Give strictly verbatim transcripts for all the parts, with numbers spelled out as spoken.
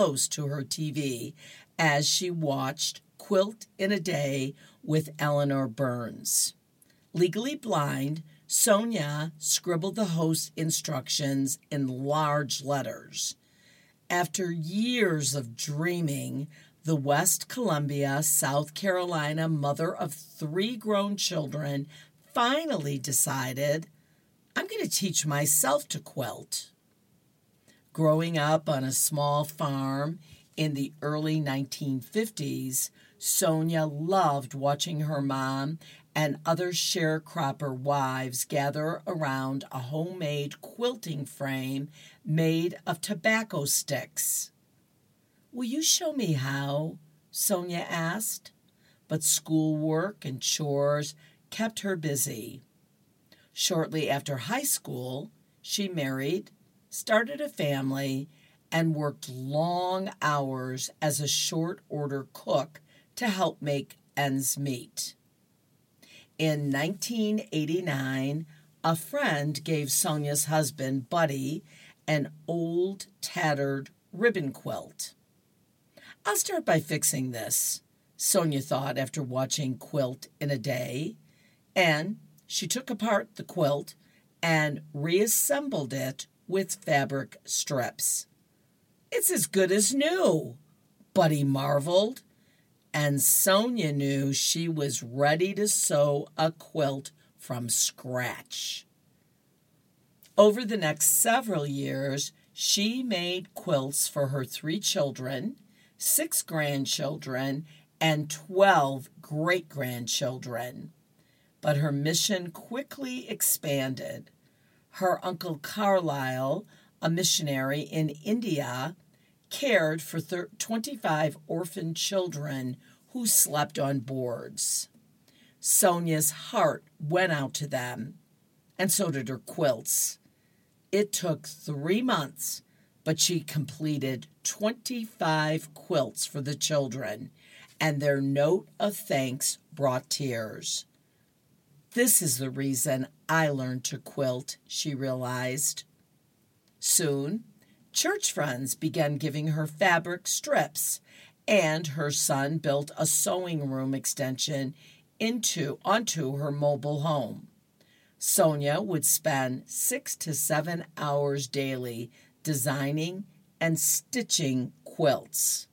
close to her T V as she watched Quilt in a Day with Eleanor Burns. Legally blind, Sonia scribbled the host's instructions in large letters. After years of dreaming, the West Columbia, South Carolina mother of three grown children finally decided, I'm going to teach myself to quilt. Growing up on a small farm in the early nineteen fifties, Sonia loved watching her mom and other sharecropper wives gather around a homemade quilting frame made of tobacco sticks. Will you show me how? Sonia asked, but schoolwork and chores kept her busy. Shortly after high school, she married, started a family, and worked long hours as a short-order cook to help make ends meet. In nineteen eighty-nine, a friend gave Sonia's husband, Buddy, an old, tattered ribbon quilt. I'll start by fixing this, Sonia thought after watching Quilt in a Day, and she took apart the quilt and reassembled it with fabric strips. It's as good as new, Buddy marveled, and Sonia knew she was ready to sew a quilt from scratch. Over the next several years, she made quilts for her three children, six grandchildren, and twelve great-grandchildren. But her mission quickly expanded. Her uncle Carlisle, a missionary in India, cared for twenty-five orphan children who slept on boards. Sonia's heart went out to them, and so did her quilts. It took three months, but she completed twenty-five quilts for the children, and their note of thanks brought tears. This is the reason I learned to quilt, she realized. Soon, church friends began giving her fabric strips, and her son built a sewing room extension into onto her mobile home. Sonia would spend six to seven hours daily designing and stitching quilts.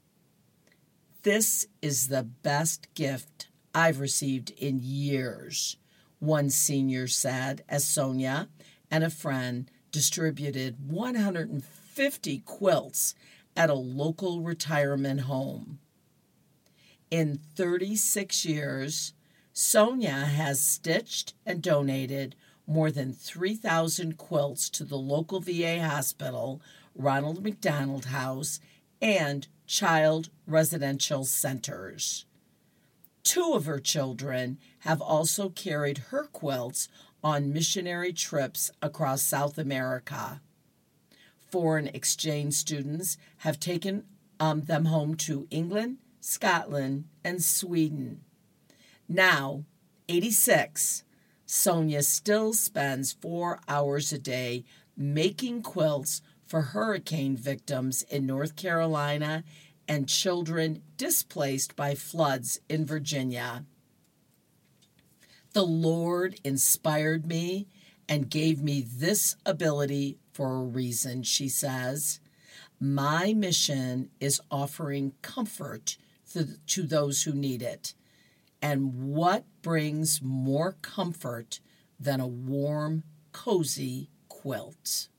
This is the best gift I've received in years, one senior said as Sonia and a friend distributed one hundred fifty quilts at a local retirement home. In thirty-six years, Sonia has stitched and donated more than three thousand quilts to the local V A hospital, Ronald McDonald House, and child residential centers. Two of her children have also carried her quilts on missionary trips across South America. Foreign exchange students have taken um, them home to England, Scotland, and Sweden. Now, eighty-six, Sonia still spends four hours a day making quilts for hurricane victims in North Carolina and children displaced by floods in Virginia. The Lord inspired me and gave me this ability for a reason, she says. My mission is offering comfort to those who need it. And what brings more comfort than a warm, cozy quilt?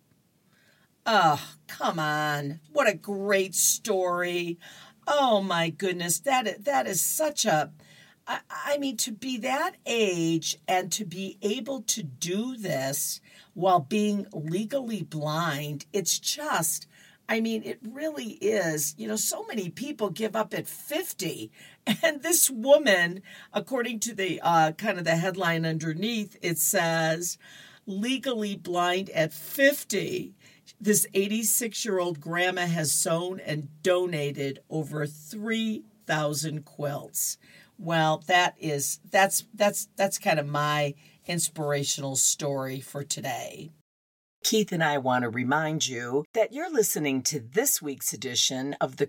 Oh, come on. What a great story. Oh, my goodness. That, that is such a... I, I mean, to be that age and to be able to do this while being legally blind, it's just... I mean, it really is. You know, so many people give up at fifty. And this woman, according to the uh, kind of the headline underneath, it says, legally blind at fifty. This eighty-six-year-old grandma has sewn and donated over three thousand quilts. Well, that is that's that's that's kind of my inspirational story for today. Keith and I want to remind you that you're listening to this week's edition of the